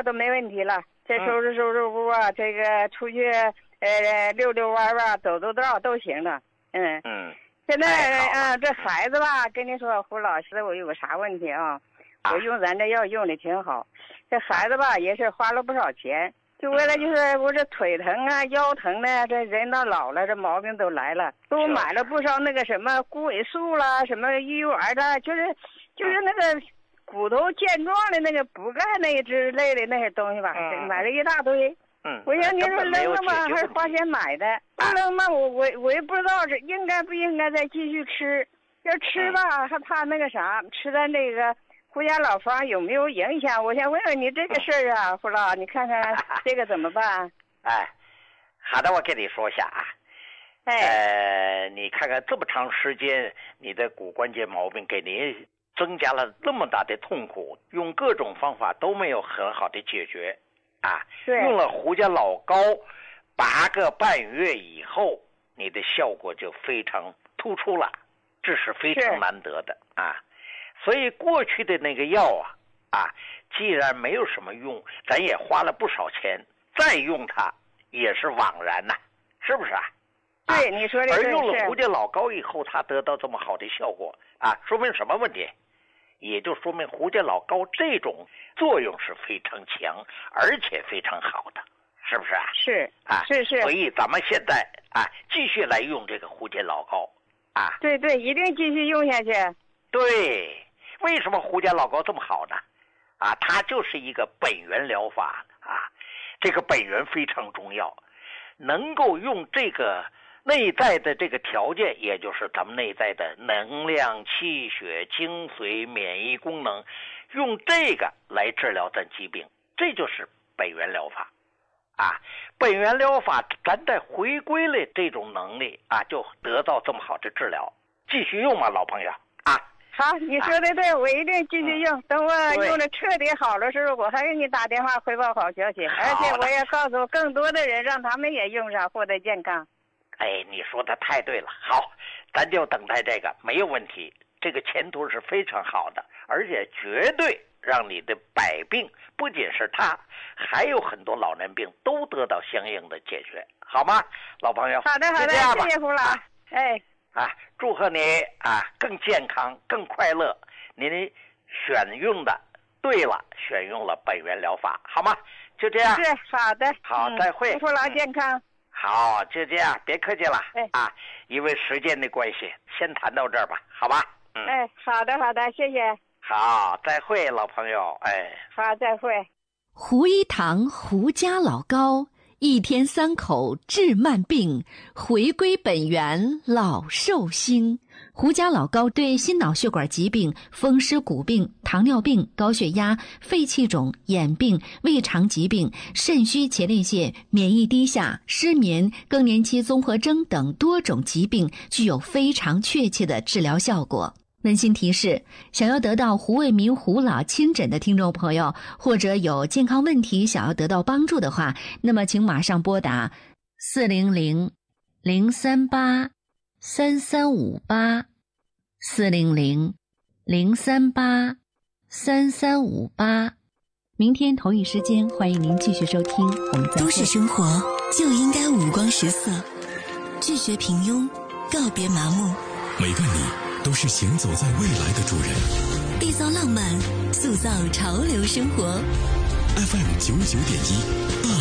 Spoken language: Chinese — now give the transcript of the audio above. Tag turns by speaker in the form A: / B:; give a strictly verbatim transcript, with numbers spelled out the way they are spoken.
A: 都没问题了。这收拾收拾屋啊，嗯、这个出去呃溜溜弯弯、走走道都行了。嗯嗯。现在啊、呃，这孩子吧，跟你说，胡老师，我有个啥问题啊？我用咱这药用的挺好，这孩子吧也是花了不少钱，就为了就是我这腿疼啊、腰疼的，这人到老了，这毛病都来了，都买了不少那个什么骨尾素啦、什么鱼丸的，就是就是那个骨头健壮的那个补钙那之类的那些东西吧，嗯、买了一大堆。嗯，我想你说扔了吧，还是花钱买的，不扔吧，我我我也不知道是应该不应该再继续吃，要吃吧，还怕那个啥，吃咱这个。胡家老方有没有影响？我想问问你这个事儿啊，胡老，你看看这个怎么办？
B: 哎，好的，我跟你说一下啊。哎，呃，你看看这么长时间，你的骨关节毛病给您增加了那么大的痛苦，用各种方法都没有很好的解决啊。对。用了胡家老膏，八个半月以后，你的效果就非常突出了，这是非常难得的啊。所以过去的那个药啊，啊，既然没有什么用，咱也花了不少钱，再用它也是枉然呐、啊，是不是啊？
A: 对，你说的
B: 对。而用了胡家老膏以后，它得到这么好的效果啊，说明什么问题？也就说明胡家老膏这种作用是非常强，而且非常好的，是不是啊？
A: 是
B: 啊，
A: 是是。
B: 所以咱们现在啊，继续来用这个胡家老膏啊。
A: 对对，一定继续用下去。
B: 对。为什么胡家老膏这么好呢？啊，它就是一个本源疗法啊，这个本源非常重要，能够用这个内在的这个条件，也就是咱们内在的能量、气血、精髓、免疫功能，用这个来治疗咱疾病，这就是本源疗法啊。本源疗法，咱再回归了这种能力啊，就得到这么好的治疗。继续用嘛，老朋友啊。
A: 好，你说的对，我一定继续用。等我用的彻底好了时候，我还给你打电话汇报好消息，而且我也告诉更多的人，让他们也用上，获得健康。
B: 哎，你说的太对了。好，咱就等待这个，没有问题。这个前途是非常好的，而且绝对让你的百病，不仅是他，还有很多老年病都得到相应的解决，好吗，老朋友？
A: 好的，好的，谢谢胡老。啊、哎。
B: 啊，祝贺你啊，更健康，更快乐。您选用的对了，选用了本源疗法，好吗？就这样。
A: 是，好的。
B: 好，嗯、再会。
A: 祝福老健康。
B: 好，就这样，别客气了。哎。啊，因为时间的关系，先谈到这儿吧，好吧？
A: 嗯。哎，好的，好的，谢谢。
B: 好，再会，老朋友。哎。
A: 好，再会。
C: 胡一堂胡家老膏。一天三口治慢病，回归本源老寿星。胡家老膏对心脑血管疾病、风湿骨病、糖尿病、高血压、肺气肿、眼病、胃肠疾病、肾虚前列腺、免疫低下、失眠、更年期综合征等多种疾病具有非常确切的治疗效果。温馨提示，想要得到胡卫民胡老亲诊的听众朋友，或者有健康问题想要得到帮助的话，那么请马上拨打四零零零三八三三五八四零零零三八三三五八。明天同一时间，欢迎您继续收听。我们再会。
D: 都市生活就应该五光十色，拒绝平庸，告别麻木。
E: 每个你都是行走在未来的主人，
D: 缔造浪漫，塑造潮流生活。
E: F M 九九点一。